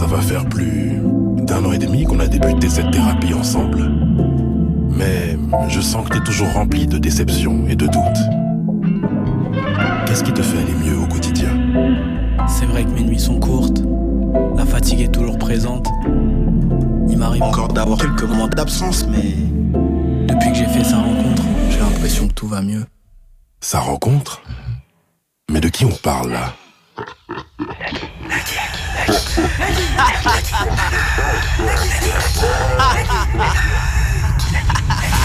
Ça va faire plus d'1 an et demi qu'on a débuté cette thérapie ensemble. Mais je sens que t'es toujours rempli de déceptions et de doutes. Qu'est-ce qui te fait aller mieux au quotidien? C'est vrai que mes nuits sont courtes, la fatigue est toujours présente. Il m'arrive encore d'avoir quelques moments d'absence, mais depuis que j'ai fait sa rencontre, j'ai l'impression que tout va mieux. Sa rencontre? Mais de qui on parle là?